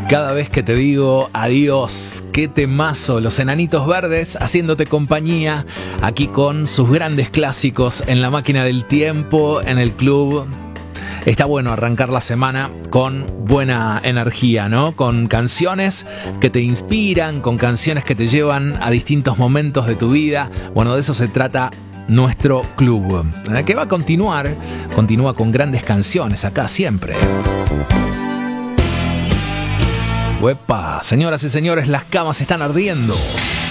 Cada vez que te digo adiós, qué temazo, Los Enanitos Verdes haciéndote compañía aquí con sus grandes clásicos en la máquina del tiempo, en el club. Está bueno arrancar la semana con buena energía, ¿no? Con canciones que te inspiran, con canciones que te llevan a distintos momentos de tu vida. Bueno, de eso se trata nuestro club, que va a continuar, continúa con grandes canciones acá siempre. ¡Uepa! Señoras y señores, las camas están ardiendo.